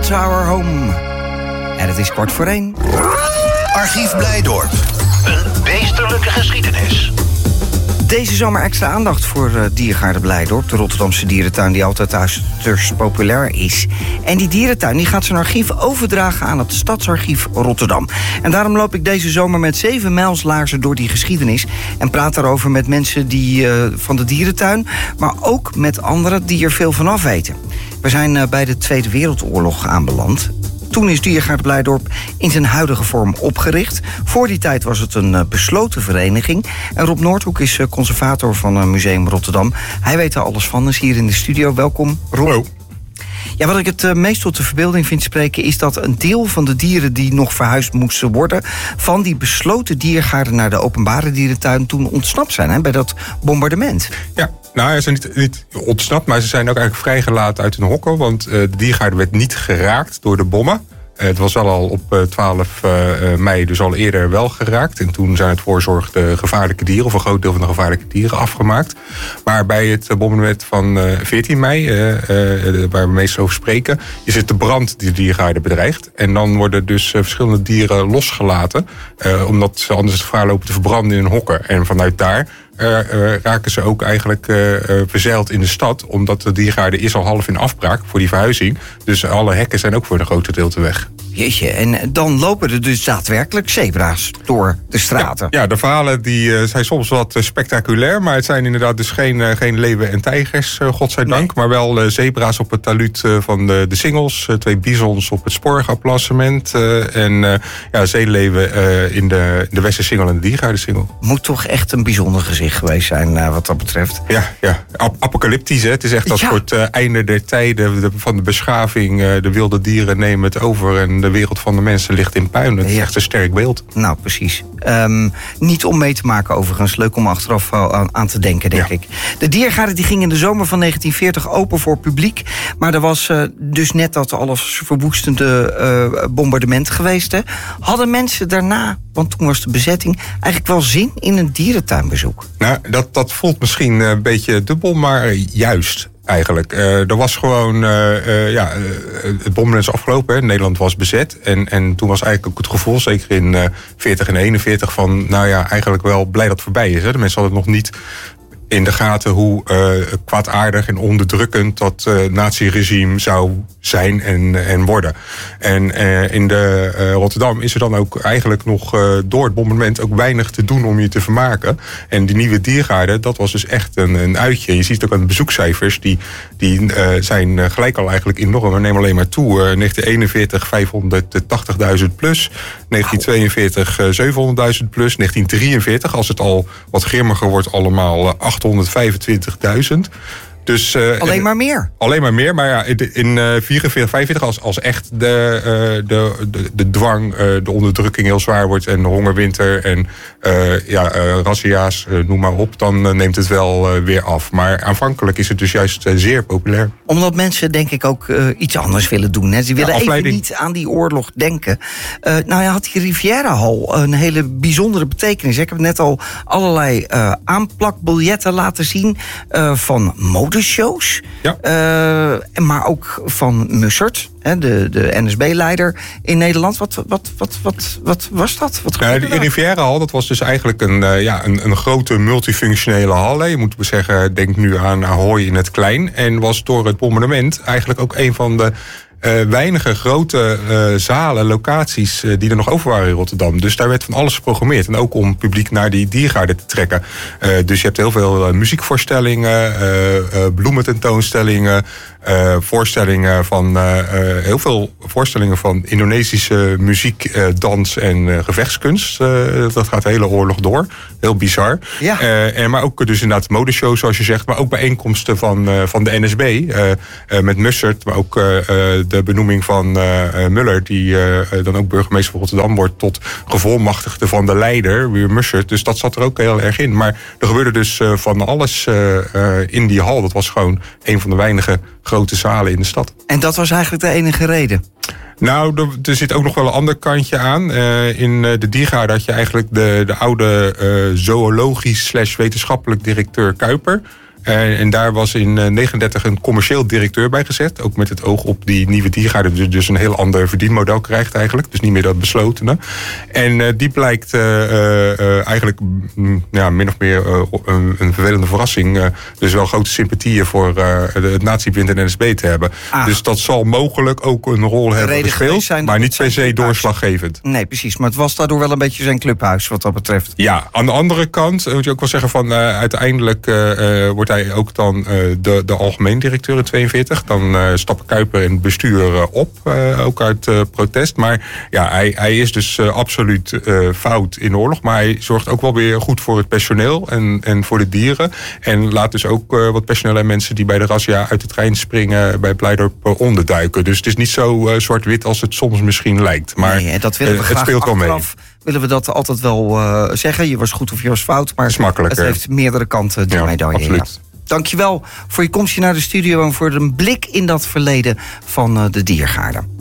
to Our Home. En het is 1:15. Archief Blijdorp. Een beesterlijke geschiedenis. Deze zomer extra aandacht voor Diergaarde Blijdorp, de Rotterdamse dierentuin die altijd uiterst populair is. En die dierentuin die gaat zijn archief overdragen aan het Stadsarchief Rotterdam. En daarom loop ik deze zomer met 7 mijlslaarzen door die geschiedenis en praat daarover met mensen die van de dierentuin, maar ook met anderen die er veel van af weten. We zijn bij de Tweede Wereldoorlog aanbeland. Toen is Diergaarde Blijdorp in zijn huidige vorm opgericht. Voor die tijd was het een besloten vereniging. En Rob Noordhoek is conservator van Museum Rotterdam. Hij weet er alles van, is hier in de studio. Welkom, Rob. Hallo. Ja, wat ik het meest tot de verbeelding vind spreken is dat een deel van de dieren die nog verhuisd moesten worden van die besloten diergaarden naar de openbare dierentuin toen ontsnapt zijn, bij dat bombardement. Ja, nou, ze zijn niet ontsnapt, maar ze zijn ook eigenlijk vrijgelaten uit hun hokken, want de diergaarde werd niet geraakt door de bommen. Het was wel al op 12 mei, dus al eerder wel geraakt. En toen zijn het voorzorg de gevaarlijke dieren, of een groot deel van de gevaarlijke dieren, afgemaakt. Maar bij het bombardement van 14 mei, waar we meestal over spreken, is het de brand die de diergaarde bedreigt. En dan worden dus verschillende dieren losgelaten, omdat ze anders het gevaar lopen te verbranden in hun hokken. En vanuit daar raken ze ook eigenlijk verzeild in de stad, omdat de diergaarde is al half in afbraak voor die verhuizing. Dus alle hekken zijn ook voor een groot deel te weg. Jeetje, en dan lopen er dus daadwerkelijk zebra's door de straten. Ja, de verhalen die zijn soms wat spectaculair, maar het zijn inderdaad dus geen leeuwen en tijgers, godzijdank. Nee. Maar wel zebra's op het taluut van de Singels, 2 bisons op het spoorwegapplassement en zeeleeuwen in de Westersingel en de Diergaardensingel. Moet toch echt een bijzonder gezicht geweest zijn wat dat betreft. Ja. Apocalyptisch, hè. Het is echt als voor het einde der tijden van de beschaving. De wilde dieren nemen het over en de wereld van de mensen ligt in puin. Het is echt een sterk beeld. Nou, precies. Niet om mee te maken overigens. Leuk om achteraf aan te denken, denk ik. De diergaarde die ging in de zomer van 1940 open voor publiek. Maar er was dus net dat alles verwoestende bombardement geweest. Hè. Hadden mensen daarna, want toen was de bezetting, eigenlijk wel zin in een dierentuinbezoek? Nou, dat voelt misschien een beetje dubbel, maar juist. Eigenlijk. Er was gewoon, het bombardement is afgelopen. Hè. Nederland was bezet. En toen was eigenlijk ook het gevoel, zeker in 40 en 41, van eigenlijk wel blij dat het voorbij is. Hè. De mensen hadden het nog niet in de gaten hoe kwaadaardig en onderdrukkend dat naziregime zou zijn en worden. En in Rotterdam is er dan ook eigenlijk nog door het bombardement ook weinig te doen om je te vermaken. En die nieuwe diergaarde, dat was dus echt een uitje. Je ziet ook aan de bezoekcijfers, die zijn gelijk al eigenlijk enorm. We nemen alleen maar toe. 1941 580.000 plus, 1942 700.000 plus, 1943, als het al wat grimmiger wordt allemaal, 825.000. Dus, alleen maar meer? Alleen maar meer, maar in 44, 45 als echt de dwang, de onderdrukking heel zwaar wordt en de hongerwinter en razzia's, noem maar op, dan neemt het wel weer af. Maar aanvankelijk is het dus juist zeer populair. Omdat mensen denk ik ook iets anders willen doen. Hè? Ze willen even niet aan die oorlog denken. Had die Riviera-hal een hele bijzondere betekenis. Ik heb net al allerlei aanplakbiljetten laten zien van modeshows. Ja. Maar ook van Mussert, de NSB-leider in Nederland. Wat was dat? De Riviera-hal, dat was dus eigenlijk een grote multifunctionele hal. Je moet zeggen, denk nu aan Ahoy in het klein. En was door het bombardement eigenlijk ook een van de weinige grote zalen, locaties die er nog over waren in Rotterdam. Dus daar werd van alles geprogrammeerd. En ook om publiek naar die diergaarde te trekken. Dus je hebt heel veel muziekvoorstellingen, bloemententoonstellingen, heel veel voorstellingen van Indonesische muziek, dans en gevechtskunst. Dat gaat de hele oorlog door. Heel bizar. Ja. Maar ook dus inderdaad modeshows, zoals je zegt, maar ook bijeenkomsten van de NSB. Met Mussert, maar ook de benoeming van Muller, die dan ook burgemeester van Rotterdam wordt, tot gevolmachtigde van de leider, weer Mussert. Dus dat zat er ook heel erg in. Maar er gebeurde dus van alles in die hal. Dat was gewoon een van de weinige grote zalen in de stad. En dat was eigenlijk de enige reden? Nou, er zit ook nog wel een ander kantje aan. In de diergaarde had je eigenlijk de oude zoologisch / wetenschappelijk directeur Kuiper. En daar was in 1939 een commercieel directeur bij gezet. Ook met het oog op die nieuwe diergaarden. Dus een heel ander verdienmodel krijgt eigenlijk. Dus niet meer dat beslotene. En die blijkt eigenlijk min of meer een vervelende verrassing. Dus wel grote sympathieën voor het nazi-bewind en NSB te hebben. Dus dat zal mogelijk ook een rol hebben gespeeld. Maar niet per se doorslaggevend. Nee, precies. Maar het was daardoor wel een beetje zijn clubhuis wat dat betreft. Ja, aan de andere kant moet je ook wel zeggen van uiteindelijk wordt hij ook dan de algemeen directeur in 42. Dan stappen Kuyper en het bestuur op, ook uit protest. Maar ja, hij is dus absoluut fout in de oorlog. Maar hij zorgt ook wel weer goed voor het personeel en voor de dieren. En laat dus ook wat personeel en mensen die bij de razzia uit de trein springen bij Blijdorp onderduiken. Dus het is niet zo zwart-wit als het soms misschien lijkt. Maar nee, dat willen we graag. Het speelt wel mee. Willen we dat altijd wel zeggen. Je was goed of je was fout. Maar het heeft meerdere kanten, die medaille. Absoluut. Ja. Dankjewel voor je komstje naar de studio en voor een blik in dat verleden van de diergaarden.